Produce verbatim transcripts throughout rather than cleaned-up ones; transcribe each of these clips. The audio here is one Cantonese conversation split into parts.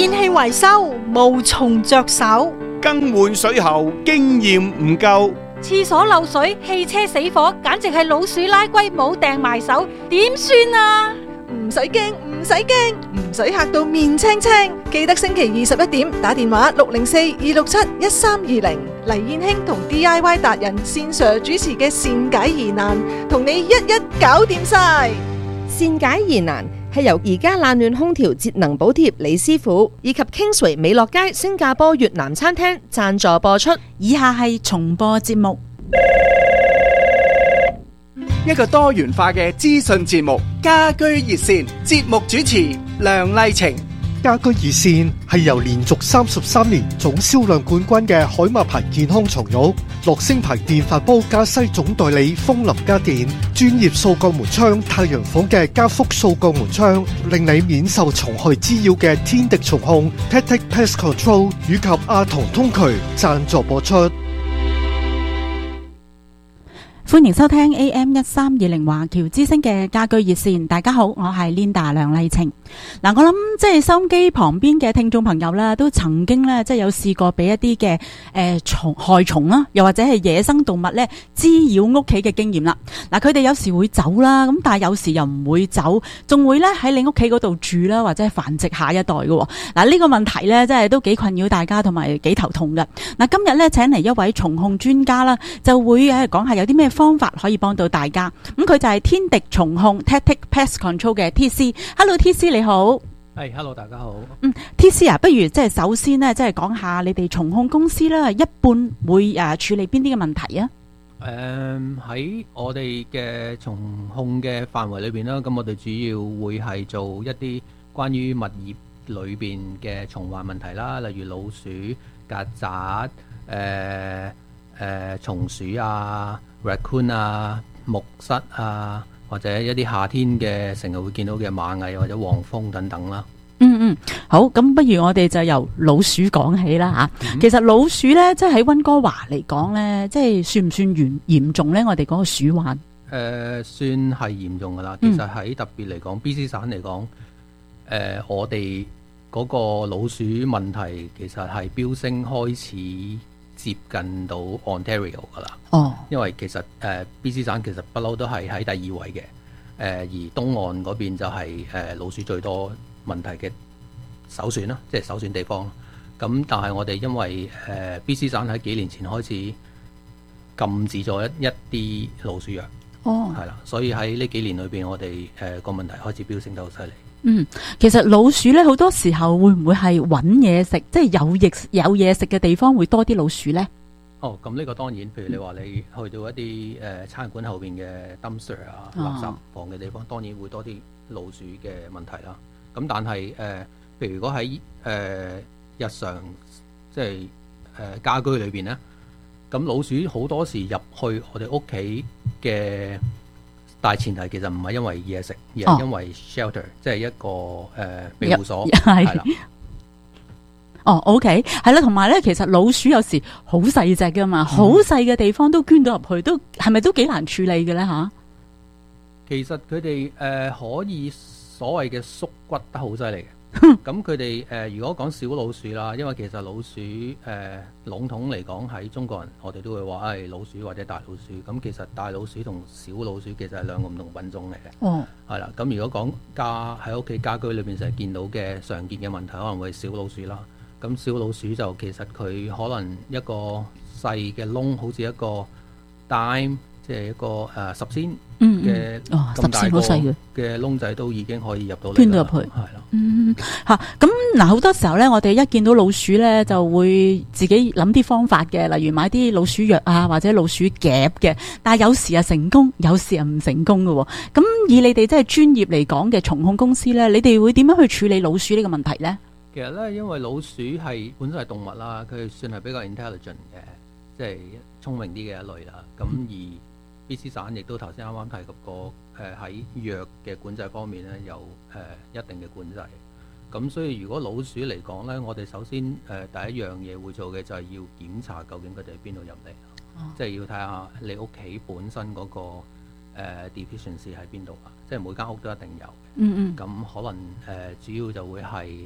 電器維修無從着手， 更換水喉經驗唔夠， 廁所漏水、汽車死火，簡直係老鼠拉龜冇掟埋手，點算啊？ 唔使驚，唔使驚，唔使嚇到面青青。記得星期二十一點打電話六零四二六七一三二零，黎燕卿同 D I Y 達人線上主持嘅善解疑難，同你一一搞掂晒。 善解疑難係由而家冷暖空調節能補貼李師傅以及 Kingsway 美樂街新加坡越南餐廳贊助播出。 以下係重播節目。 一個多元化嘅資訊節目，家居熱線，節目主持梁麗晴。 家居熱線係由連續三十三年總銷量冠軍嘅海馬牌健康床褥、樂聲牌電飯煲加西總代理楓林家電、專業掃鋼門窗太陽房嘅加福掃鋼門窗，令你免受蟲害滋擾嘅天敵蟲控 Tactic Pest Control 以及阿童通渠贊助播出。 歡迎收聽 A M 一三二零華僑之聲嘅家居熱線。大家好，我係 Linda 梁麗晴。嗱，我諗即係收音機旁邊嘅聽眾朋友啦，都曾經咧即係有試過俾一啲嘅誒蟲害蟲啦，又或者係野生動物咧滋擾屋企嘅經驗啦。嗱，佢哋有時會走啦，咁但係有時又唔會走，仲會咧喺你屋企嗰度住啦，或者係繁殖下一代嘅。嗱，呢個問題咧，真係都幾困擾大家，同埋幾頭痛嘅。嗱，今日咧請嚟一位蟲控專家啦，就會誒講下有啲咩方法可以幫到大家。咁佢就係天敵蟲控 Tactic Pest Control 嘅 T C。Hello T C 你好。 係、hey, hello 大家好。 嗯 T C 啊，不如即係首先呢，即係講下你哋蟲控公司啦，一般會誒處理邊啲嘅問題啊？ 誒喺、um, 我哋嘅蟲控嘅範圍裏邊啦，咁我哋主要會係做一啲關於物業裏邊嘅蟲患問題啦，例如老鼠、曱甴、誒誒松鼠啊、raccoon 啊、木虱啊，或者一啲夏天嘅成日會見到嘅螞蟻或者黃蜂等等啦。 嗯嗯，好，咁不如我哋就由老鼠講起啦吓。 嗯、 其實老鼠咧，即係喺溫哥華嚟講咧，即係算唔算嚴嚴重咧？我哋嗰個鼠患誒、 呃，算係嚴重噶啦。其實喺特別嚟講、嗯、B C 省嚟講，誒、呃，我哋嗰個老鼠問題其實係飆升開始接近到 Ontario 噶啦。 哦， 因為其實誒、呃、B C 省其實不嬲都係喺第二位嘅。誒、呃，而東岸嗰邊就係、是、誒、呃、老鼠最多問題嘅首選啦，即係首選地方。咁但係我哋因為誒、呃、B C 省喺幾年前開始禁止咗一一啲老鼠藥， 哦， 係啦，所以喺呢幾年裏邊，我哋誒個問題開始飆升得好犀利。 嗯，其實老鼠咧好多時候會唔會係揾嘢食，即係有嘢有嘢食嘅地方會多啲老鼠咧？ 哦，咁呢個當然，譬如你話你去到一啲誒、呃、餐館後邊嘅 dumpster 啊、垃圾房嘅地方，當然會多啲老鼠嘅問題啦。咁但係誒、呃，譬如如果喺誒、呃、日常即係誒、呃、家居裏邊咧，咁老鼠好多時入去我哋屋企嘅大前提其實唔係因為嘢食，而係因為 shelter，、哦、即係一個誒、呃、庇護所，係啦。 哦 ，OK， 係啦，同埋咧，其實老鼠有時好細隻噶嘛，好細嘅地方都捐到入去，都係咪都幾難處理嘅咧吓？ 其實佢哋誒可以所謂嘅縮骨得好犀利嘅。咁佢哋誒如果講小老鼠啦，因為其實老鼠誒、呃、籠統嚟講喺中國人，我哋都會話誒、哎、老鼠或者大老鼠。咁其實大老鼠同小老鼠其實係兩個唔同品種嚟嘅。哦，係啦。咁如果講家喺屋企家居裏邊成日見到嘅常見嘅問題，可能會係小老鼠啦。咁小老鼠就其實佢可能一個細嘅窿，好似一個 dime， 即係一個誒、呃、十仙嘅咁大個嘅窿仔，都已經可以入到嚟，捐到入去，係啦。 嗯，嚇咁嗱，好多時候咧，我哋一見到老鼠咧，就會自己諗啲方法嘅，例如買啲老鼠藥啊，或者老鼠夾嘅。但係有時啊成功，有時啊唔成功嘅喎。咁以你哋即係專業嚟講嘅蟲控公司咧，你哋會點樣去處理老鼠呢個問題咧？ 其實咧，因為老鼠係本身係動物啦，佢算係比較 intelligent 嘅，即係聰明啲嘅一類啦。咁、嗯、而 B C 省亦都頭先啱啱提及過，誒喺藥嘅管制方面咧，有誒、呃、一定嘅管制。咁所以如果老鼠嚟講咧，我哋首先誒、呃、第一樣嘢會做嘅就係要檢查究竟佢哋喺邊度入嚟，哦、即係要睇下你屋企本身嗰、那個、呃、deficiency 喺邊度啊，即係每間屋都一定有。嗯嗯。咁可能誒、呃、主要就會係。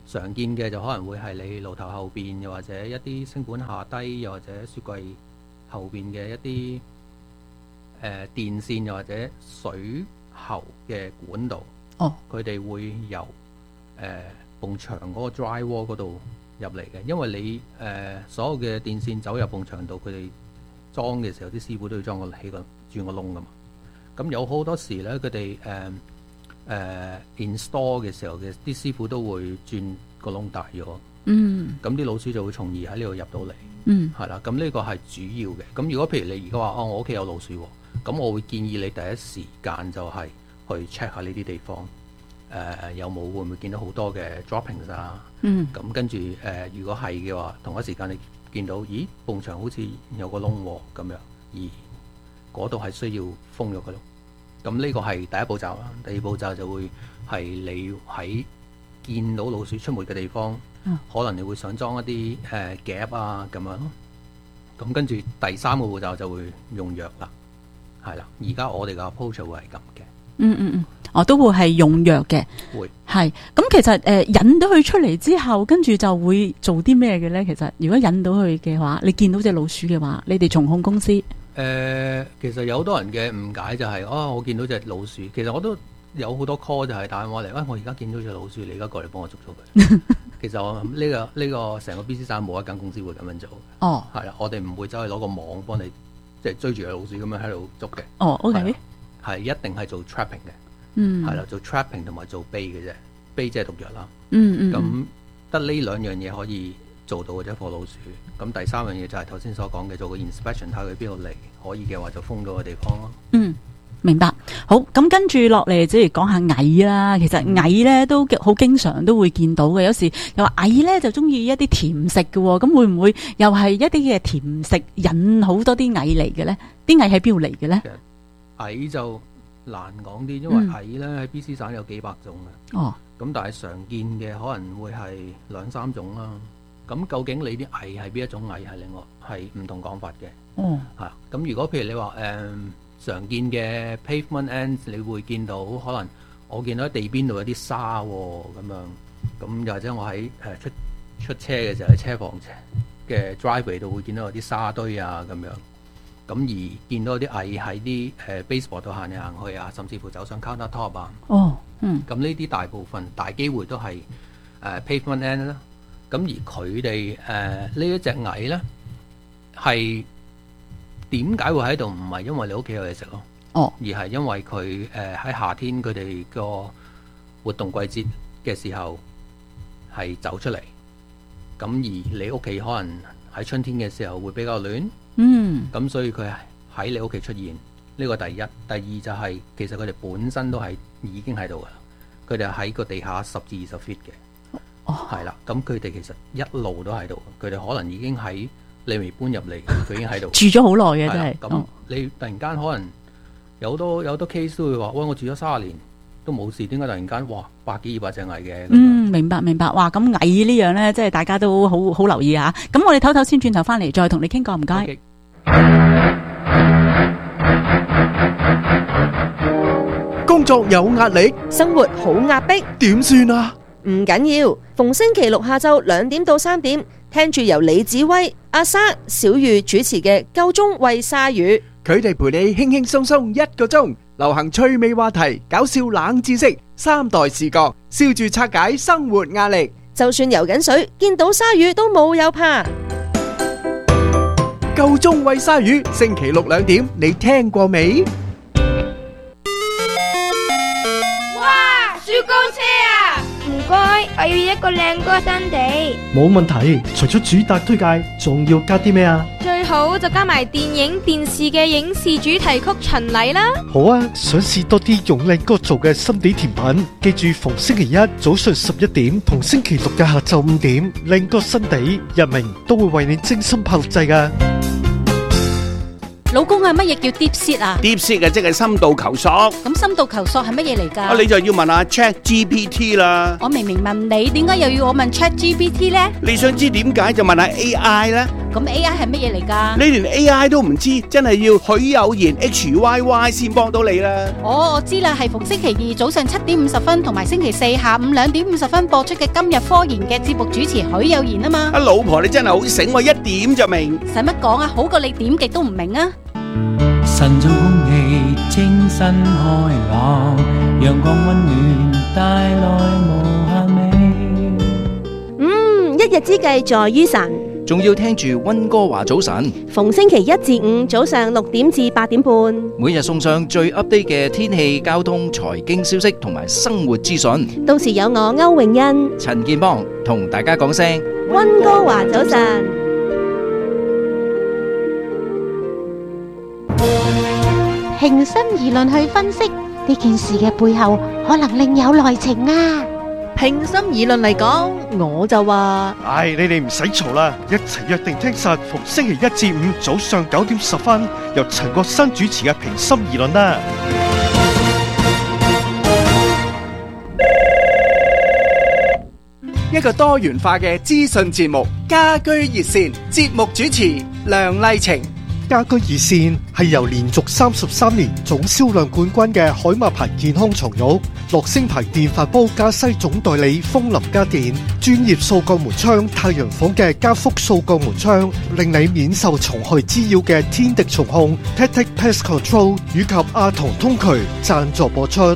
常見嘅就可能會係你爐頭後邊，又或者一啲星盆下低，又或者雪櫃後邊嘅一啲誒、呃、電線，又或者水喉嘅管道。 哦， 佢哋會由誒埲牆嗰個 dry wall 嗰度入嚟嘅，因為你誒、呃、所有嘅電線走入埲牆度，佢哋裝嘅時候，啲師傅都要裝個起個轉個窿噶嘛。咁有好多時咧，佢哋誒誒 install 嘅時候嘅啲師傅都會轉個窿大咗。 嗯， 咁啲老鼠就會從而喺呢度入到嚟。 嗯， 係啦。咁呢個係主要嘅。咁如果譬如你而家話哦，我屋企有老鼠喎，咁我會建議你第一時間就係去 check 下呢啲地方，誒、呃、有冇會唔會見到好多嘅 droppings 啊？ 嗯， 咁跟住誒、呃，如果係嘅話，同一時間你見到，咦，埲牆好似有個窿喎咁樣，而嗰度係需要封咗佢咯。咁呢個係第一步驟啦。第二步驟就會係你喺見到老鼠出沒嘅地方， 嗯、 可能你會想裝一啲誒、呃、夾啊咁樣咯。咁跟住第三個步驟就會用藥啦，係啦。而家我哋嘅 approach 會係咁嘅。 嗯嗯嗯，我都會係用藥嘅， 會係。咁其實誒、呃、引到佢出嚟之後，跟住就會做啲咩嘅咧？其實如果引到佢嘅話，你見到隻老鼠嘅話，你哋蟲控公司誒、 呃，其實有好多人嘅誤解就係、是，哦，我見到隻老鼠，其實我都有好多 call 就係打電話嚟，喂、哎，我而家見到隻老鼠，你而家過嚟幫我捉咗佢。其實我諗呢、這個呢、這個成個 B C 省冇一間公司會咁樣做。 哦， 係啦，我哋唔會走去攞個網幫你，即係追住隻老鼠咁樣喺度捉嘅。 哦，OK。 係一定係做 trapping 嘅， 嗯， 係啦，做 trapping 同埋做 bait 嘅啫，bait 即係毒藥啦， 嗯嗯， 咁得呢兩樣嘢可以做到嘅啫，貨老鼠。咁第三樣嘢就係頭先所講嘅，做個 inspection 睇佢邊度嚟，可以嘅話就封咗個地方咯。 嗯，明白。好，咁跟住落嚟，即係講下蟻啦。其實蟻咧都好經常都會見到嘅，有時又話蟻咧就中意一啲甜食嘅，咁會唔會又係一啲嘅甜食引好多啲蟻嚟嘅咧？啲蟻喺邊度嚟嘅咧？ 蟻就難講啲，因為蟻咧喺 B C 省有幾百種嘅。哦，咁但係常見嘅可能會係兩三種啦。咁究竟你啲蟻係邊一種蟻，係另外係唔同講法嘅。哦，係。咁如果譬如你話誒、呃、常見嘅 pavement ants，你會見到可能我見到喺地邊度有啲沙喎、哦，咁樣。咁又或者我喺誒、呃、出出車嘅時候喺車房嘅 driveway 度會見到有啲沙堆啊，咁樣。咁而見到啲蟻喺啲誒 baseboard 度行嚟行去啊，甚至乎走上 counter top 啊。哦，嗯。咁呢啲大部分大機會都係誒、呃、pavement ant 啦。咁而佢哋誒呢一隻蟻咧，係點解會喺度？唔係因為你屋企有嘢食咯。哦。而係因為佢誒喺夏天佢哋個活動季節嘅時候係走出嚟。咁而你屋企可能喺春天嘅時候會比較暖。嗯，咁所以佢喺你屋企出現，呢、這個第一。第二就係、是、其實佢哋本身都係已經喺度噶啦，佢哋喺個地下十至二十 feet 嘅。哦，係啦，咁佢哋其實一路都喺度，佢哋可能已經喺你未搬入嚟，佢已經喺度住咗好耐嘅，真係。 咁、哦、你突然間可能有好多有好多 case 都會話，喂，我住咗三十年都冇事，點解突然間哇百幾二百隻蟻嘅？ 嗯，明白明白。哇，咁蟻呢樣咧，即係大家都好好留意啊。咁我哋唞唞先，轉頭翻嚟再同你傾過，唔該。Okay. 工作有壓力， 生活好壓迫， 點算啊？ 唔緊要，逢星期六下晝兩點到三點，聽住由李子威、阿莎、小玉主持嘅《夠鐘餵鯊魚》， 佢哋陪你輕輕鬆鬆一個鐘，流行趣味話題、搞笑冷知識、三代視角，笑住拆解生活壓力。 就算游緊水，見到鯊魚都冇有怕。 夠鐘餵鯊魚，星期六兩點，你聽過未？ 哇！雪糕車啊！唔該，我要一個靚歌新地。 冇問題，除咗主打推介，仲要加啲咩啊？ 最好就加埋電影、電視嘅影視主題曲巡禮啦。 好啊，想試多啲用靚歌做嘅新地甜品，記住逢星期一早上十一點同星期六嘅下晝五點，靚歌新地日明都會為你精心拍錄製噶。 老公啊，乜嘢叫 deep sea 啊 ？deep sea 嘅即係深度求索。 咁深度求索係乜嘢嚟㗎？ 啊，你就要問下 Chat G P T 啦。 我明明問你，點解又要我問 Chat G P T 咧？ 你想知點解就問下 A I 啦。 咁 A I 係乜嘢嚟㗎？ 你連 A I 都唔知，真係要許有賢 H Y Y 先幫到你啦。 哦，我知啦，係逢星期二早上七點五十分同埋星期四下午兩點五十分播出嘅今日科研嘅節目主持許有賢啊嘛。 阿老婆你真係好醒喎，一點就明。 使乜講啊？好過你點極都唔明啊！ 晨早空氣清新開朗，陽光溫暖帶來無限美。 嗯，一日之計在於晨， 仲要聽住溫哥華早晨， 逢星期一至五早上六點至八點半， 每日送上最 update 嘅天氣、交通、財經消息同埋生活資訊。 到時有我歐永欣、 陳健邦同大家講聲溫哥華早晨。 平心而論去分析呢件事嘅背後，可能另有內情啊！ 平心而論嚟講，我就話， 唉，你哋唔使嘈啦，一齊約定聽實，逢星期一至五早上九點十分，由陳國新主持嘅平心而論啦。 一個多元化嘅資訊節目，家居熱線，節目主持梁麗晴。 家居熱線係由連續三十三年總銷量冠軍嘅海馬牌健康床褥、樂聲牌電飯煲加西總代理風林家電、專業掃鋼門窗太陽房嘅加福掃鋼門窗，令你免受蟲害滋擾嘅天敵蟲控 Tactic Pest Control 以及阿童通渠贊助播出。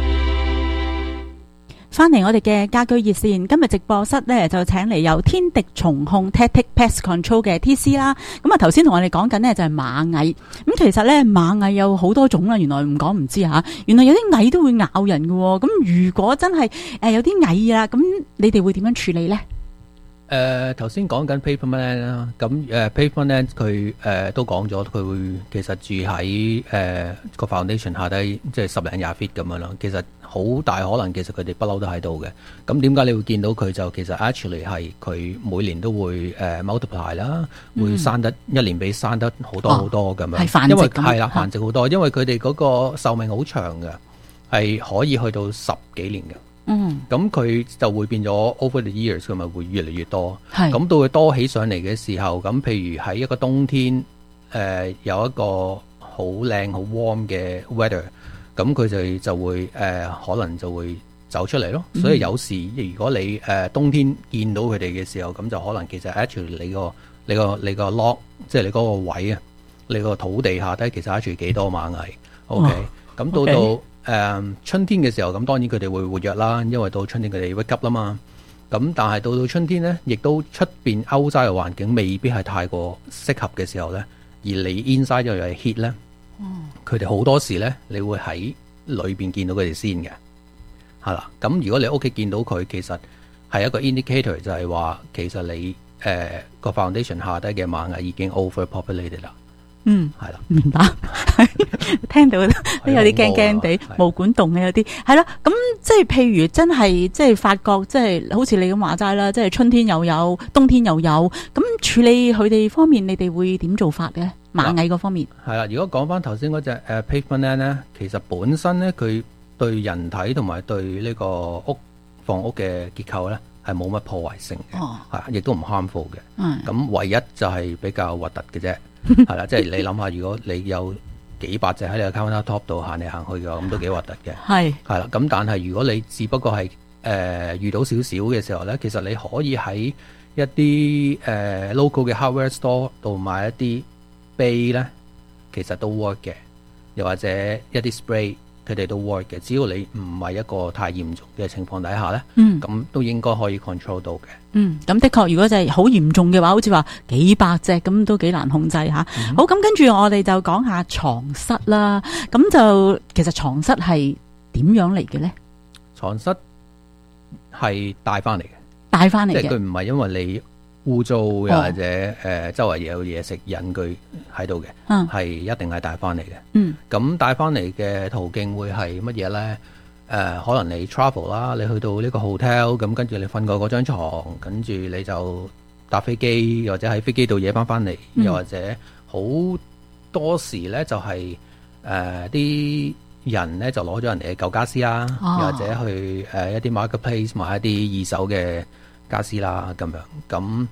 翻嚟我哋嘅家居熱線，今日直播室呢就請嚟有天敵蟲控 Tactic Pest Control 嘅 T C 啦。咁啊頭先同我哋講緊呢就係螞蟻，咁其實呢螞蟻有好多種啦，原來唔講唔知吓，原來有啲蟻都會咬人嘅。咁如果真係誒有啲蟻啦，咁你哋會點樣處理呢？ 誒頭先講緊 Paperman 啦，咁誒 Paperman 佢誒都講咗，佢會其實住喺誒個 foundation 下低，即係十零廿 feet 咁樣咯。其實好大可能，其實佢哋不嬲都喺度嘅。咁點解你會見到佢就其實 actually 係佢每年都會誒 multiply 啦，嗯、會生得一年比生得好多好多咁樣。 係繁殖咁。 因為係啦，繁殖好多，因為佢哋嗰個壽命好長嘅，係可以去到十幾年嘅。 嗯，咁佢就會變咗 over the years，佢咪會越嚟越多。 係咁到佢多起上嚟嘅時候，咁譬如喺一個冬天，誒、呃、有一個好靚好 warm 嘅 weather，咁佢就就會誒、呃、可能就會走出嚟咯。 嗯、 所以有時如果你誒、呃、冬天見到佢哋嘅時候，咁就可能其實 actually 你個你個你個 lock，即係你嗰個位啊，你個土地下低其實 actually 幾多螞蟻。OK，咁、哦、到到。Okay. 誒、um, 春天嘅時候，咁當然佢哋會活躍啦，因為到春天佢哋會急啦嘛。咁但係到到春天呢，亦都出邊 outside 嘅環境未必係太過適合嘅時候呢，而你 inside 又係 heat 呢，佢哋好多時呢，你會喺裏邊見到佢哋先嘅，係啦。咁如果你屋企見到佢，其實係一個 indicator，就係話其實你誒個、呃、foundation 下低嘅螞蟻已經 overpopulated 啦。 嗯， 係啦， 明白。聽到都有啲驚驚地，毛管動嘅有啲，係啦。咁即係譬如真係即係發覺，即係好似你咁話齋啦，即係春天又有，冬天又有。咁處理佢哋方面，你哋會點做法嘅？螞蟻嗰方面係啦。如果講翻頭先嗰隻誒 Paperman 咧，其實本身咧佢對人體同埋對呢個屋房屋嘅結構咧係冇乜破壞性嘅，係、哦、亦都唔 harmful 嘅。咁、嗯、唯一就係比較核突嘅啫。係啦，即係你諗下，如果你有幾百隻喺你嘅 counter top 度行嚟行去嘅，咁都幾核突嘅。係係啦，咁但係如果你只不過係誒、呃、遇到少少嘅時候咧，其實你可以喺一啲誒、呃、local 嘅 hardware store 度買一啲 bay 咧，其實都 work 嘅。又或者一啲 spray，佢哋都 work 嘅。只要你唔係一個太嚴重嘅情況底下咧，咁、嗯、都應該可以 control 到嘅。 嗯，咁的確，如果就係好嚴重嘅話，好似話幾百隻咁，都幾難控制吓。嗯、好，咁跟住我哋就講下床蝨啦。咁就其實床蝨係點樣嚟嘅咧？ 床蝨係帶翻嚟嘅， 帶翻嚟嘅， 即係佢唔係因為你污糟又或者誒、哦呃、周圍有嘢食引佢喺度嘅，係、嗯、一定係帶翻嚟嘅。嗯，咁帶翻嚟嘅途徑會係乜嘢咧？誒、呃、可能你 travel 啦，你去到呢個 hotel，咁跟住你瞓過嗰張床，跟住你就搭飛機，或者喺飛機度惹翻翻嚟，又或者好多時咧就係誒啲人咧就攞咗人哋嘅舊家私啦，又、哦、或者去誒、呃、一啲 marketplace 買一啲二手嘅家私啦咁樣。咁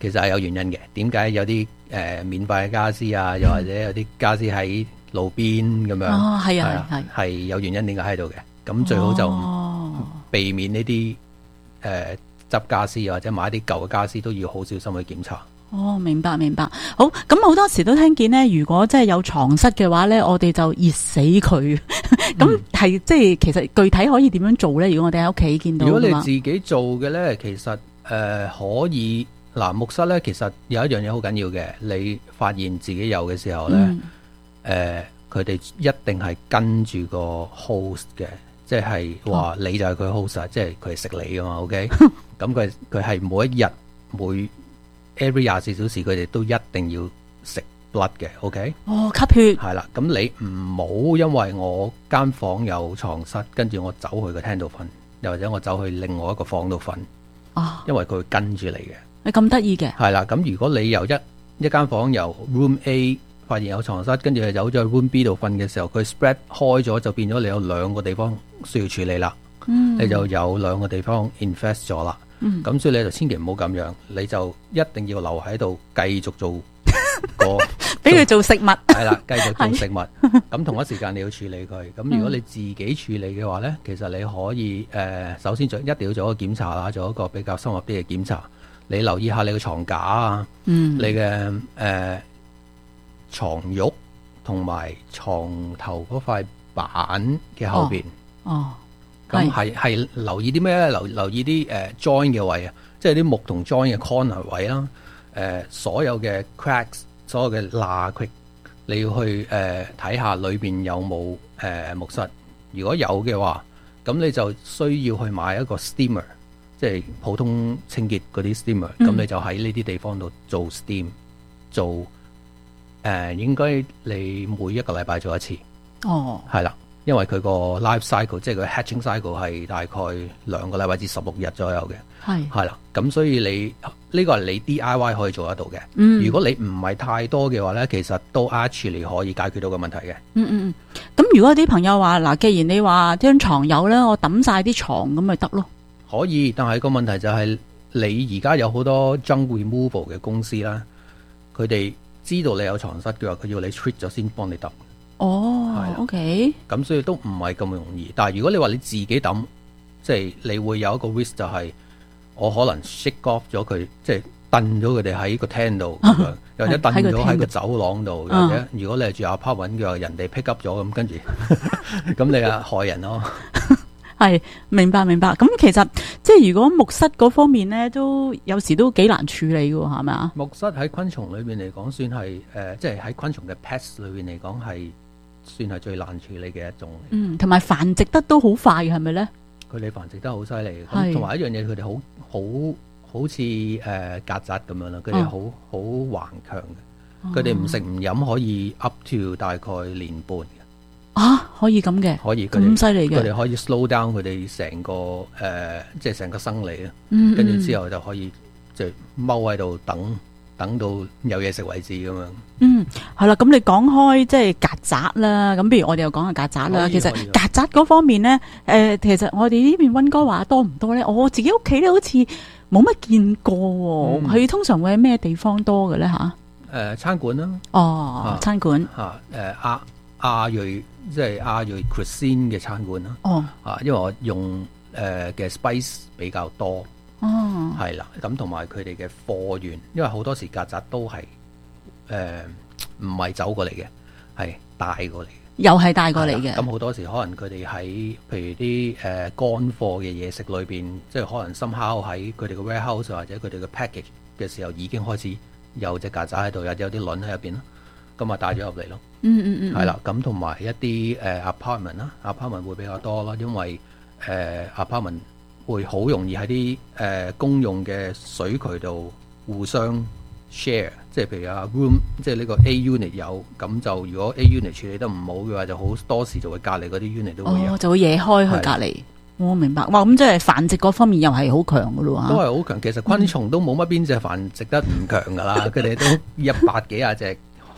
其實係有原因嘅。點解有啲誒、呃、免費嘅家私啊，又或者有啲家私喺路邊咁樣？ 哦，係啊，係係有原因點解喺度嘅。咁最好就避免呢啲誒執家私或者買啲舊嘅家私都要好小心去檢查。 哦，明白明白。好，咁好多時都聽見呢，如果真係有床蝨嘅話呢，我哋就熱死佢。咁係即係其實具體可以點樣做呢？如果我哋喺屋企見到， 如果你自己做嘅呢，其實誒、呃、可以嗱木蝨呢，其實有一樣嘢好緊要嘅，你發現自己有嘅時候呢，誒佢哋一定係跟住個 host 嘅，即係話你就係佢 host，即係佢係食你噶嘛 ，OK？ 咁佢佢係每一日每 every 廿四小時佢哋都一定要食 blood 嘅 ，OK？ 哦，吸血係啦，咁你唔好因為我間房有床蝨，跟住我走去個廳度瞓，又或者我走去另外一個房度瞓， 哦， 因為佢會跟住你嘅。 你咁得意嘅？ 係啦，咁如果你由一一間房由 room A 發現有床蝨，跟住又走咗去 room B 度瞓嘅時候，佢 spread 開咗，就變咗你有兩個地方需要處理啦。嗯，你就有兩個地方 infest 咗啦。咁、嗯、所以你就千祈唔好咁樣，你就一定要留喺度繼續做個俾佢做食物。 係啦，繼續做食物。咁同一時間你要處理佢。咁如果你自己處理嘅話呢、嗯，其實你可以誒、呃，首先做一定要做一個檢查啦，做一個比較深入啲嘅檢查。你留意下你嘅床架啊，嗯、你嘅誒、呃、床褥同埋床頭嗰塊板嘅後邊。 哦。 咁係係留意啲咩咧？留留意啲誒、呃、join 嘅位啊，即係啲木同 join 嘅 corner 位啦。誒、呃，所有嘅 cracks，所有嘅罅隙，你要去誒睇、呃、下裏邊有冇誒、呃、木蝨。如果有嘅話，咁你就需要去買一個 steamer， 即係普通清潔嗰啲 steamer。咁、嗯、你就喺呢啲地方度做 steam， 做誒、呃、應該你每一個禮拜做一次。哦，係啦。因為佢個 life cycle， 即係佢 hatching cycle 係大概兩個禮拜至十六日左右嘅，係係啦。咁所以你呢、呢個係你 D I Y 可以做得到嘅。嗯，如果你唔係太多嘅話咧，其實都 actually 可以解決到個問題嘅。 嗯嗯嗯。咁如果啲朋友話嗱，既然你話張床有咧，我抌晒啲床咁咪得咯？ 可以，但係個問題就係你而家有好多 junk removal 嘅公司啦，佢哋知道你有床蝨嘅話，佢要你 treat 咗先幫你抌。 哦，係 ，OK， 咁所以都唔係咁容易。但係如果你話你自己抌，即係你會有一個 risk 就係我可能 shake off 咗佢，即係掟咗佢哋喺個廳度，又或者掟咗喺個走廊度，或者如果你係住 apartment嘅話，人哋 pick up 咗咁，跟住咁你啊害人咯。 係，明白明白。咁其實即係如果木蝨嗰方面咧，都有時都幾難處理嘅，係咪啊？ 木蝨喺昆蟲裏邊嚟講，算係誒，即係喺昆蟲嘅 pest 裏邊嚟講係。算係最難處理嘅一種。 嗯，同埋繁殖得都好快嘅，係咪咧？ 佢哋繁殖得好犀利嘅，咁同埋一樣嘢，佢哋好好好似誒曱甴咁樣啦，佢哋好好頑強嘅，佢哋唔食唔飲可以 up to 大概年半嘅。 啊，可以咁嘅？ 可以咁犀利嘅？ 佢哋可以 slow down 佢哋成個誒、呃，即係成個生理啊。嗯，跟住之後就可以即係踎喺度等。等到有嘢食為止咁樣。嗯， 係啦，咁你講開即係曱甴啦，咁不如我哋又講下曱甴啦。其實曱甴嗰方面咧，誒、呃，其實我哋呢邊溫哥華多唔多咧？我自己屋企咧好似冇乜見過，佢、嗯、通常會喺咩地方多嘅咧吓？誒、 呃，餐館啦。 哦，啊、餐館吓，誒、啊，亞亞裔即係亞裔 cuisine 嘅餐館啦。哦，啊，因為我用誒嘅 spice 比較多。哦，係啦，咁同埋佢哋嘅貨源，因為好多時曱甴都係誒唔係走過嚟嘅，係帶過嚟， 又係帶過嚟嘅。 咁好多時可能佢哋喺譬如啲誒乾貨嘅嘢食裏邊，即係可能 somehow喺佢哋嘅 warehouse 或者佢哋嘅 package 嘅時候已經開始有隻曱甴喺度，有有啲卵喺入邊咯，咁啊帶咗入嚟咯。嗯嗯嗯，係啦，咁同埋一啲誒、呃、apartment 啦 ，apartment 會比較多啦，因為誒、呃、apartment。會好容易喺啲誒公用嘅水渠道互相 share， 即係譬如啊 room， 即係呢個 A unit 有，咁就如果 A unit 處理得唔好嘅話，就好多時就會隔離嗰啲 unit 都會有， 哦、就會惹開去隔離。我、哦、明白。哇，咁即係繁殖嗰方面又係好強噶咯喎。 都係好強。其實昆蟲都冇乜邊隻繁殖得唔強噶啦，佢哋都一百幾廿隻。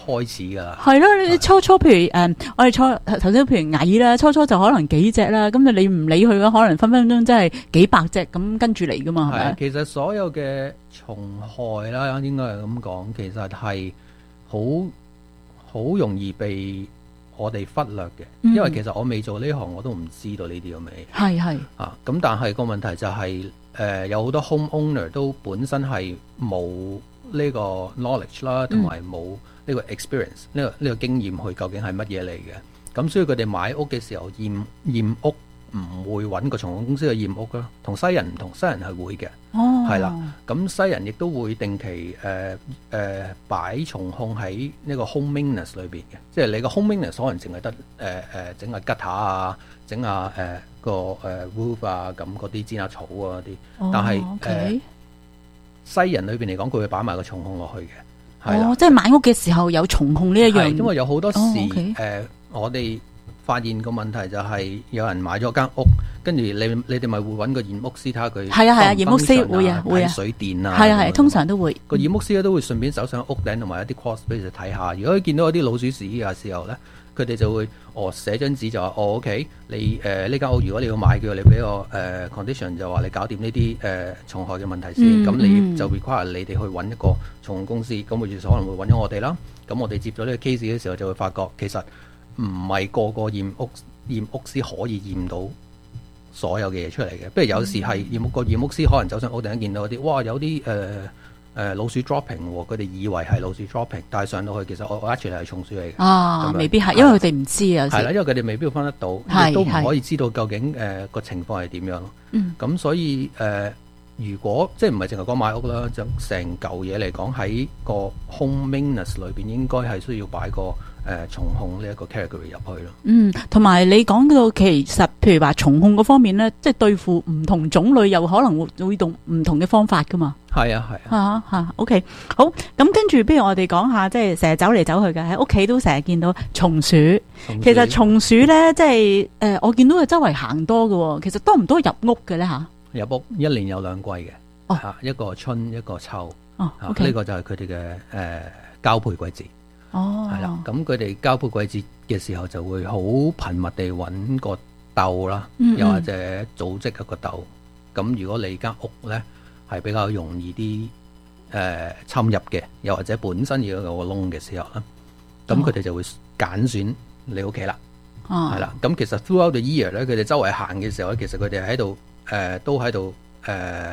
開始㗎啦。 係咯，你初初譬如誒、呃，我哋初頭先譬如蟻啦，初初就可能幾隻啦，咁你唔理佢嘅，可能分分鐘真係幾百隻咁跟住嚟㗎嘛，係咪？ 其實所有嘅蟲害啦，應該係咁講，其實係好好容易被我哋忽略嘅， 嗯、 因為其實我未做呢行，我都唔知道呢啲咁嘅嘢。 係係啊，咁但係個問題就係、是、誒、呃、有好多 home owner 都本身係冇呢個 knowledge 啦，同埋冇呢個 experience 呢、呢個呢、呢個經驗去究竟係乜嘢嚟嘅。咁所以佢哋買屋嘅時候驗驗屋唔會揾個蟲控公司去驗屋咯，同西人唔同，西人係會嘅，係啦、哦。咁西人亦都會定期誒誒擺蟲控喺呢個 home maintenance 裏邊嘅，即係你個 home maintenance 可能淨係得誒誒整下吉下啊，整下誒個誒 roof 啊，咁嗰啲剪下草啊啲， 哦、 但係誒、 okay 呃、西人裏邊嚟講，佢會擺埋個蟲控落去嘅，係啦、 哦，即係買屋嘅時候有蟲控呢一樣， 因為有好多時誒、 哦 okay 呃、我哋。發現個問題就係有人買咗間屋，跟住你你哋咪會揾個驗屋師睇下佢係啊係啊，驗屋師會啊會啊， 水電啊， 係啊係，通常都會個驗屋師咧都會順便走上屋頂同埋一啲 crawl space 嚟睇下。如果佢見到有啲老鼠屎嘅時候咧，佢哋就會哦寫張紙就話哦 OK，你誒呢間屋如果你要買嘅，你俾個誒、呃、condition 就話你搞掂呢啲誒蟲害嘅問題先，咁、嗯、你就 require 你哋去揾一個蟲控公司，咁佢就可能會揾咗我哋啦。咁我哋接咗呢個 case 嘅時候就會發覺其實唔係個個驗屋驗屋師可以驗到所有嘅嘢出嚟嘅，不如有時係驗屋個驗屋師可能走上屋頂見到啲，哇有啲誒誒老鼠 dropping，佢哋以為係老鼠 dropping，但係上到去其實我我 actually 係蟲鼠嚟嘅。啊， 未必係，因為佢哋唔知啊。 係啦，因為佢哋未必分得到，亦都唔可以知道究竟誒個、呃、情況係點樣咯。嗯，咁所以誒、呃，如果即係唔係淨係講買屋啦，就成嚿嘢嚟講喺個 home maintenance 裏邊，應該係需要擺個。誒、呃、蟲控呢一個 category 入去咯。嗯， 同埋你講到其實，譬如話蟲控嗰方面咧，即係對付唔同種類，有可能會會用唔同嘅方法噶嘛。 係啊，係啊。嚇嚇，OK，好。咁跟住，不如我哋講下，即係成日走嚟走去嘅喺屋企都成日見到松鼠。松鼠其實松鼠咧，即係誒、呃，我見到佢周圍行多嘅，其實多唔多入屋嘅咧嚇？ 入屋一年有兩季嘅。哦。嚇，一個春一個秋。哦。呢、okay 啊呢個就係佢哋嘅誒交配季節。哦，係啦，咁佢哋交配季節嘅時候就會好頻密地揾個竇啦，嗯嗯又或者組織一個竇。咁如果你間屋咧係比較容易啲誒、呃、侵入嘅，又或者本身要有個窿嘅時候咧，咁佢哋就會揀選你屋企啦。哦，係啦，咁其實 throughout the year 咧，佢哋周圍行嘅時候咧，其實佢哋喺度誒都喺度誒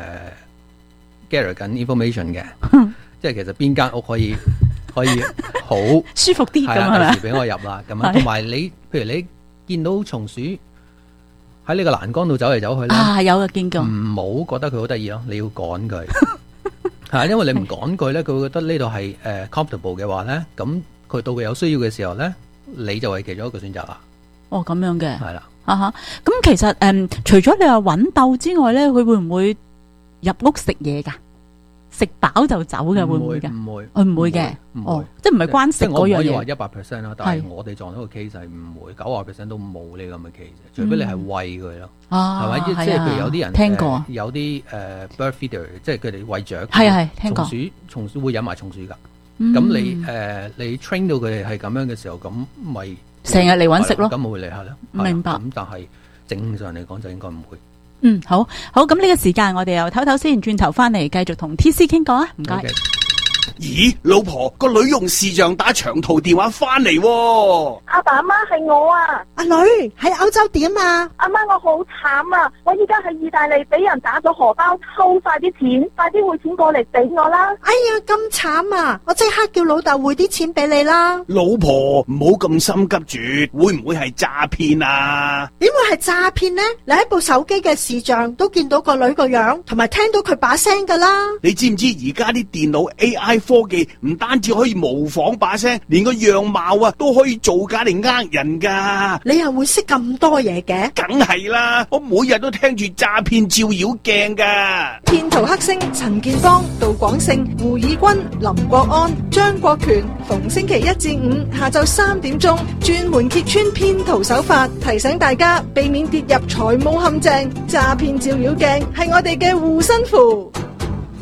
gather 緊 information 嘅，即係其實邊間屋可以。可以好舒服啲咁係咪？ 第時俾我入啦，咁樣同埋你，譬如你見到松鼠喺呢個欄杆度走嚟走去咧， 啊有嘅見過， 唔好覺得佢好得意咯，你要趕佢，係因為你唔趕佢咧，佢會覺得呢度係誒 comfortable 嘅話咧，咁佢到佢有需要嘅時候咧，你就係其中一個選擇啦。 哦，咁樣嘅， 係啦， 啊哈，咁其實誒、嗯，除咗你話揾竇之外咧，佢會唔會入屋食嘢噶？食飽就走嘅會唔會嘅？唔會，唔會嘅。哦，即係唔係關食嗰樣嘢。即係我唔可以話一百 percent 啦，但係我哋撞到個 case 係唔會，九十 percent 都冇呢咁嘅 case，除非你係餵佢咯。啊，係咪？即係譬如有啲人聽過， 有啲誒 bird feeder，即係佢哋餵雀。 係係聽過。 松鼠松鼠會飲埋松鼠㗎。咁你誒你 train 到佢哋係咁樣嘅時候，咁咪成日嚟揾食咯。 咁我會嚟下啦。 明白。 咁但係正常嚟講就應該唔會。 嗯，好好，咁呢個時間我哋又唞唞先，轉頭翻嚟繼續同 T C 傾過啊，唔該。Okay. 咦，老婆，個女用視像打長途電話翻嚟喎。 阿爸阿媽係我啊。 阿女喺歐洲點啊？ 阿媽我好慘啊！我依家喺意大利俾人打咗荷包，抽晒啲錢，快啲匯錢過嚟俾我啦！ 哎呀，咁慘啊！我即刻叫老豆匯啲錢俾你啦。 老婆，唔好咁心急住，會唔會係詐騙啊？ 點會係詐騙呢？你喺部手機嘅視像都見到個女個樣，同埋聽到佢把聲噶啦。你知唔知而家啲電腦 A I 科技唔單止可以模仿把聲，連個樣貌啊都可以造假嚟呃人噶。你又會識咁多嘢嘅？ 梗係啦，我每日都聽住詐騙照妖鏡噶。 騙徒黑星陳建邦、杜廣勝、胡以軍、林國安、張國權，逢星期一至五下晝三點鐘，專門揭穿騙徒手法，提醒大家避免跌入財務陷阱。詐騙照妖鏡係我哋嘅護身符。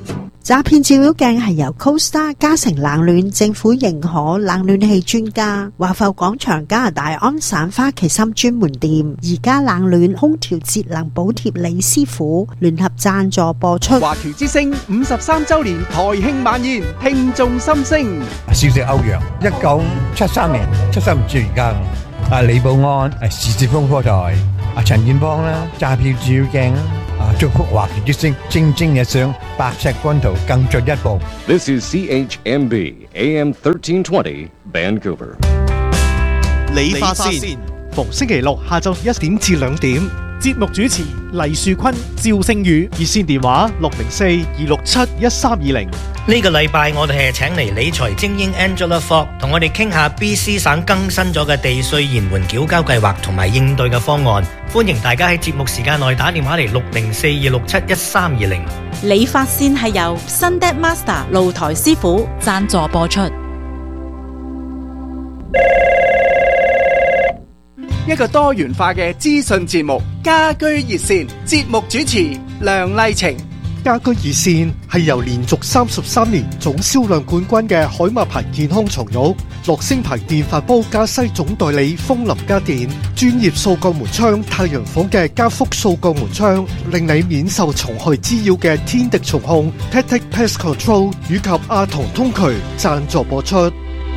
詐騙照妖鏡係由 CoStar 嘉誠冷暖政府認可冷暖氣專家華埠廣場加拿大安省花旗參專門店而家冷暖空調節能補貼李師傅聯合贊助播出。 華僑之聲五十三周年台慶晚宴，聽眾心聲。 少少歐陽，一九七三年七十五歲而家。啊李寶安，啊時事風波台，啊陳建邦啦，詐騙照妖鏡啦。祝福華僑之聲蒸蒸日上，白石軍圖更進一步。 This is C H M B A M thirteen twenty Vancouver。 理髮線，逢星期六下晝一點至兩點。節目主持黎樹坤、趙星宇，熱線電話六零四二六七一三二零。 呢個禮拜我哋係請嚟理財精英 Angela Fogg， 同我哋傾下 B C 省更新咗嘅地稅延緩繳交計劃同埋應對嘅方案。歡迎大家喺節目時間內打電話嚟六零四二六七一三二零。 理髮線係由 Sunday Master 露台師傅贊助播出。 一個多元化嘅資訊節目，家居熱線，節目主持梁麗晴。 家居熱線係由連續三十三年總銷量冠軍嘅海馬牌健康床褥、樂聲牌電飯煲加西總代理風林家電、專業掃鋼門窗太陽房嘅加福掃鋼門窗，令你免受蟲害滋擾嘅天敵蟲控 Tactic Pest Control 以及阿童通渠贊助播出。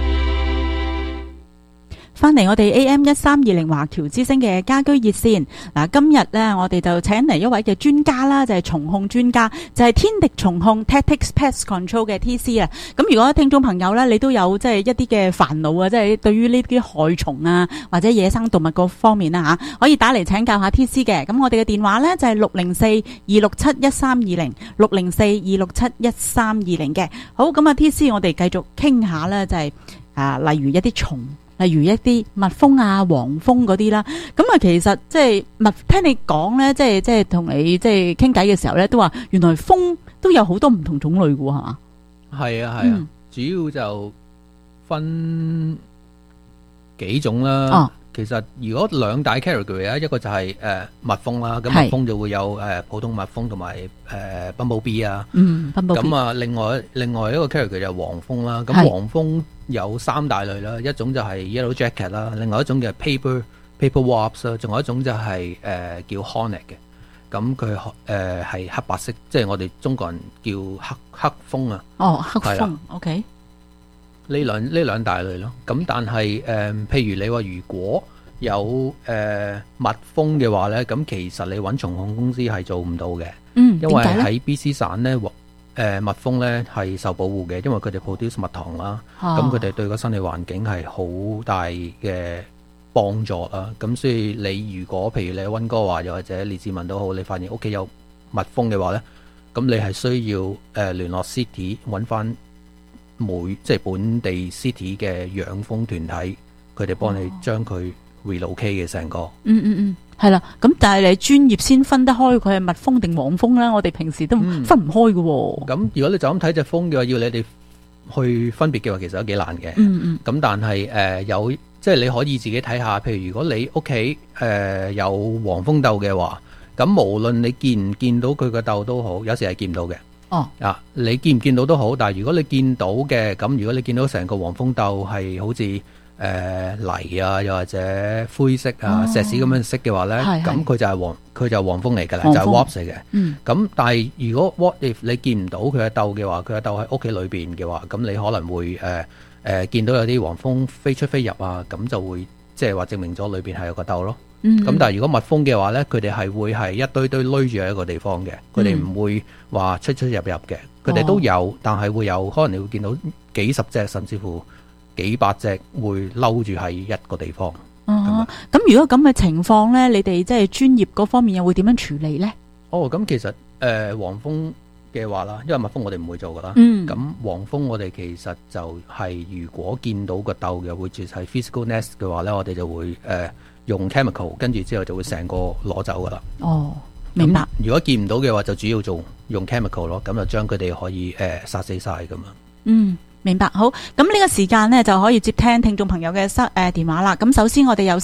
翻嚟我哋 A M 一三二零華僑之聲嘅家居熱線嗱，今日咧我哋就請嚟一位嘅專家啦，就係、是、蟲控專家，就係、是、天敵蟲控 Tactic Pest Control 嘅 T C 啊。咁如果聽眾朋友咧，你都有即係一啲嘅煩惱啊，即係對於呢啲害蟲啊或者野生動物嗰方面啦吓，可以打嚟請教下 T C 嘅。咁我哋嘅電話咧就係六零四二六七一三二零六零四二六七一三二零嘅。好，咁啊 T C 我哋繼續傾下咧，就係、是、啊例如一啲蟲。例如一啲蜜蜂啊、黃蜂嗰啲啦，咁啊其實即係蜜，聽你講咧，即係即係同你即係傾偈嘅時候咧，都話原來蜂都有好多唔同種類嘅喎，係嘛？ 係啊係啊，嗯、主要就分幾種啦。哦、其實如果兩大 category 啊，一個就係、是、誒、呃、蜜蜂啦，咁蜜蜂就會有誒、呃、普通蜜蜂同埋誒 bumblebee 啊。嗯 bumblebee。咁啊，另外另外一個 category 就係黃蜂啦。咁黃蜂有三大類啦，一種就係 yellow jacket 啦，另外一種就係 paper paper wasp 啦，仲有一種就係、是、誒、呃、叫 hornet 嘅。咁佢誒係黑白色，即係我哋中國人叫黑黑蜂啊。哦，黑蜂 ，OK。呢兩呢兩大類咯。咁但係誒、呃，譬如你話如果有誒、呃、蜜蜂嘅話咧，咁其實你揾蟲控公司係做唔到嘅。嗯，因為喺 B C 省咧。誒、呃、蜜蜂咧係受保護嘅，因為佢哋 produce 蜜糖啦，咁佢哋對個生理環境係好大嘅幫助啦。咁所以你如果譬如你喺溫哥華又或者列治文都好，你發現屋企有蜜蜂嘅話咧，咁你係需要誒、呃、聯絡 city 揾翻每即係本地 city 嘅養蜂團體，佢哋幫你將佢 relocate 嘅成個。嗯嗯嗯。係啦，咁但係你專業先分得開佢係蜜蜂定黃蜂啦，我哋平時都分唔開嘅。咁、嗯、如果你就咁睇隻蜂嘅話，要你哋去分別嘅話，其實都幾難嘅。嗯嗯。咁但係誒、呃、有，即係你可以自己睇下，譬如如果你屋企誒有黃蜂竇嘅話，咁無論你見唔見到佢個竇都好，有時係見唔到嘅。哦。啊，你見唔見到都好，但係如果你見到嘅，咁如果你見到成個黃蜂竇係好似誒、呃、泥啊，又或者灰色啊、石屎咁樣色嘅話咧，咁佢就係黃，佢就係黃蜂嚟㗎啦，就係 wasp 嚟嘅。嗯。咁但係如果 what if 你見唔到佢嘅竇嘅話，佢嘅竇喺屋企裏邊嘅話，咁你可能會誒誒、呃呃、見到有啲黃蜂飛出飛入啊，咁就會即係話證明咗裏邊係有個竇咯。嗯。咁但係如果蜜蜂嘅話咧，佢哋係會係一堆堆攏住喺一個地方嘅，佢哋唔會話出出入入嘅，佢哋都有，哦、但係會有可能你會見到幾十隻甚至乎幾百隻會嬲住喺一個地方。哦，咁如果咁嘅情況咧，你哋即係專業嗰方面又會點樣處理咧？哦，咁其實誒、呃、黃蜂嘅話啦，因為蜜蜂我哋唔會做噶啦。嗯。咁黃蜂我哋其實就係如果見到個竇嘅會住係 physical nest 嘅話咧，我哋就會誒、呃、用 chemical， 跟住之後就會成個攞走噶啦。哦，明白。如果見唔到嘅話，就主要做用 chemical 咯，咁就將佢哋可以誒、呃、殺死晒咁樣。嗯。明白，好，咁呢個時間呢，就可以接聽聽眾朋友嘅誒、呃、電話啦。咁首先我哋有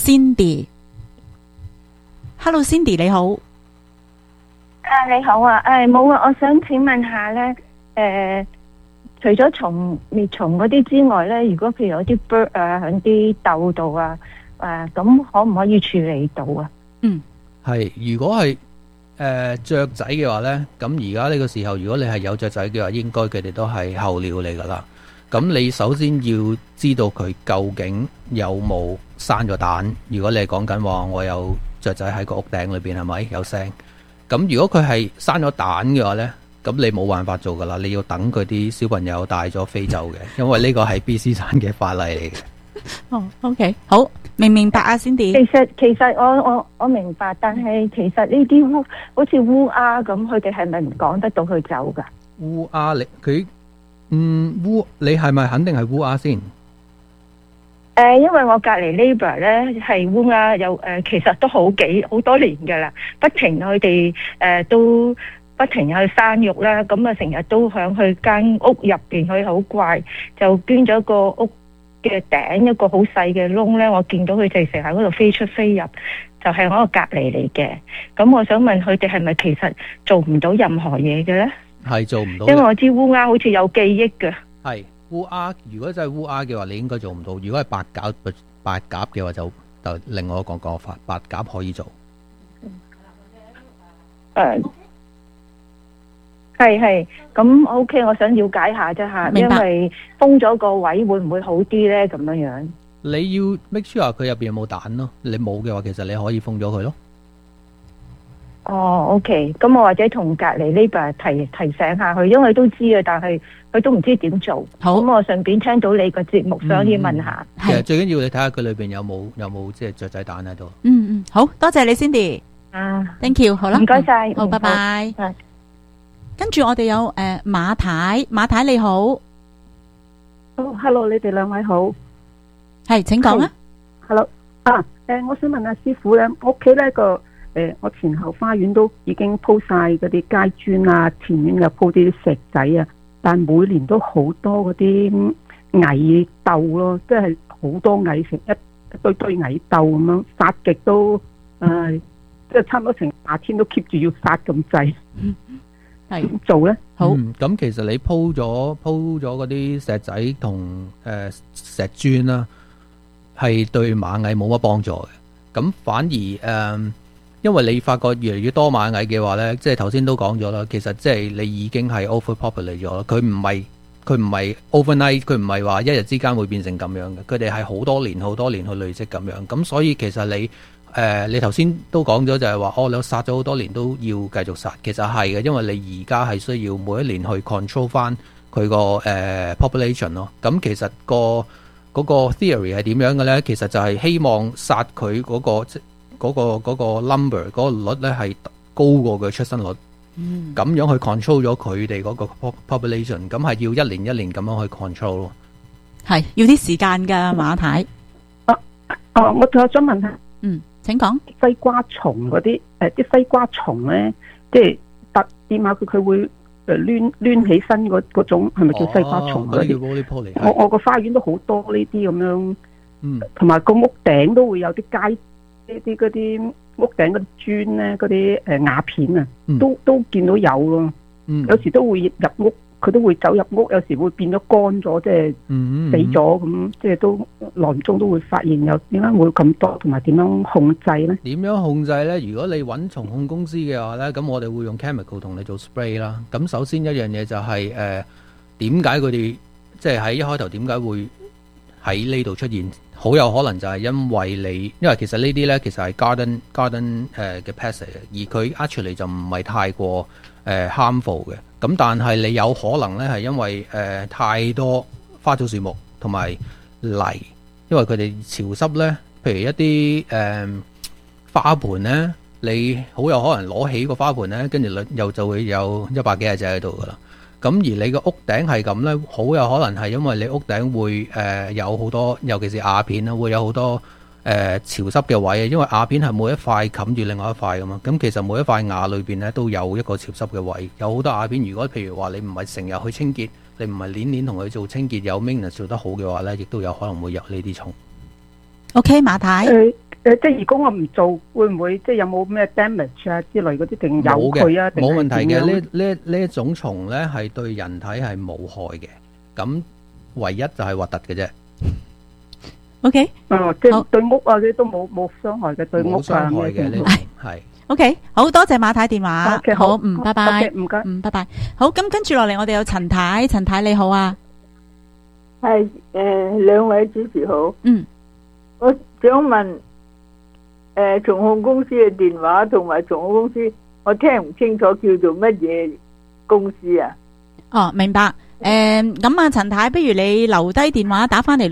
Cindy，Hello Cindy 你好。啊你好啊，誒冇啊，我想請問下呢，誒、 誒，除咗蟲滅蟲嗰啲之外咧，如果譬如有啲 bird 啊喺啲竇度啊，誒咁可唔可以處理到啊？ 嗯， 係如果係誒雀仔嘅話咧，咁而家呢個時候，如果你係有雀仔嘅話，應該佢哋都係候鳥嚟噶啦。咁你首先要知道佢究竟有冇生咗蛋。如果你係講緊話，我有雀仔喺個屋頂裏邊，係咪有聲？咁如果佢係生咗蛋嘅話呢，咁你冇辦法做噶啦，你要等佢啲小朋友帶咗飛走嘅，因為呢個係 B C 省嘅法例嚟嘅。 哦 ，OK， 好，明唔明白啊，Cindy？ 其實其實我我我明白，但係其實呢啲烏好似烏鴉咁，佢哋係咪唔講得到佢走噶？ 烏鴉你佢嗯烏你係咪肯定係烏鴉先？ 誒、呃，因為我隔籬 neighbor 咧係烏鴉，有誒、呃，其實都好幾好多年噶啦，不停佢哋誒都不停去生育啦，咁啊成日都響佢間屋入邊，佢好怪，就捐咗個屋嘅頂一個好細嘅窿咧，我見到佢哋成日喺嗰度飛出飛入，就係、是、我個隔籬嚟嘅。咁我想問佢哋係咪其實做唔到任何嘢嘅咧？ 係做唔到， 因為我知烏鴉好似有記憶嘅。 係烏鴉，如果真係烏鴉嘅話，你應該做唔到。如果係白鴿，白鴿嘅話就就另外一個講法，白鴿可以做。 誒，係係，咁 OK， 我想了解下啫吓，因為封咗個位會唔會好啲咧？咁樣樣。 你要 make sure 佢入邊有冇蛋咯，你冇嘅話，其實你可以封咗佢咯。 哦 ，OK， 咁我或者同隔籬呢邊提提醒下佢，因為都知啊，但係佢都唔知點做。好，咁我順便聽到你個節目，想要問下。 其實最緊要你睇下佢裏邊有冇有冇即係雀仔蛋喺度。 嗯嗯，好多謝你 Cindy。啊 ，thank you， 好啦， 唔該晒， 好，拜拜。跟住我哋有誒馬太，馬太你好。 哦 ，hello， 你哋兩位好。 係，請講啊。 hello， 啊，誒，我想問下師傅咧，屋企呢個。誒，我前後花園都已經鋪晒嗰啲階磚啊，前面又鋪啲石仔啊，但每年都好多嗰啲蟻竇咯，即係好多蟻，成一一堆堆蟻竇咁樣，殺極都誒、呃，即係差唔多成夏天都 keep 住要殺咁滯。係點做咧？ 好，咁、嗯、其實你鋪咗鋪咗嗰啲石仔同誒、呃、石磚啦，係對螞蟻冇乜幫助嘅。咁反而誒。呃因為你發覺越嚟越多螞蟻嘅話呢，即係頭先都講咗啦，其實即係你已經係 overpopulate 咗啦。佢唔係佢唔係 overnight，佢唔係話一日之間會變成咁樣嘅。佢哋係好多年好多年去累積咁樣。咁所以其實你誒、呃、你頭先都講咗就係話，哦，你殺咗好多年都要繼續殺。其實係嘅，因為你而家係需要每一年去 control 翻佢個誒 population 咯。咁其實、個嗰、個 theory 係點樣嘅呢？其實就係希望殺佢嗰、個即嗰、嗰個嗰個 number 嗰個率咧係高過佢出生率，咁、嗯、樣去 control 咗佢哋嗰個 population， 咁係要一年一年咁樣去 control 咯。 係要啲時間㗎，馬太。 啊啊！我仲有想問下， 嗯，請講。 西瓜蟲嗰啲誒啲西瓜蟲咧，即係突掂下佢，佢會誒攣攣起身嗰嗰種係咪叫西瓜蟲嗰啲？我我個花園都好多呢啲咁樣，嗯，同埋個屋頂都會有啲街。呢啲嗰啲屋頂嗰啲磚咧，嗰啲誒瓦片啊，嗯、都都見到有咯。嗯、有時都會入屋，佢都會走入屋，有時會變咗乾咗，即係死咗咁，即係都囊中都會發現有點解會咁多，同埋點樣控制咧？點樣控制咧？如果你揾蟲控公司嘅話咧，咁我哋會用 chemical 同你做 spray 啦。咁首先一樣嘢就係誒點解佢哋即係喺一開頭點解會喺呢度出現？好有可能就係因為你，因為其實呢啲咧其實係 garden garden 誒嘅 pest 嚟嘅，而佢 actually 就唔係太過誒 harmful 嘅。咁但係你有可能咧係因為誒、呃、太多花草樹木同埋泥，因為佢哋潮濕咧，譬如一啲誒、呃、花盆咧，你好有可能攞起個花盆咧，跟住又就會有一百幾廿隻喺度噶啦。咁而你個屋頂係咁呢，好有可能係因為你屋頂會誒、呃、有好多，尤其是瓦片啦，會有好多誒、呃、潮濕嘅位。因為瓦片係每一塊冚住另外一塊噶嘛。咁其實每一塊瓦裏邊呢都有一個潮濕嘅位，有好多瓦片。如果譬如話你唔係成日去清潔，你唔係年年同佢做清潔，有 maintenance 做得好嘅話呢，亦都有可能會有呢啲蟲。 OK， 馬太。 誒誒，即係如果我唔做，會唔會即係有冇咩 damage 啊之類嗰啲，定有佢啊？ 冇問題嘅。呢呢呢一種蟲咧係對人體係冇害嘅，咁唯一就係核突嘅啫。 O K， 哦，即係對屋啊嗰啲都冇冇傷害嘅，對屋啊冇傷害嘅呢種係。 O K，好多謝馬太電話。 Okay， 好， 好嗯，拜拜， 唔該， 嗯，拜拜。好，咁跟住落嚟，我哋有陳太，陳太你好啊。 係誒，兩位主持好。 嗯， 我想問誒，蟲控公司嘅電話同埋蟲控公司，我聽唔清楚叫做乜嘢公司啊？ 哦，明白。誒，咁啊，陳太，不如你留低電話打翻嚟。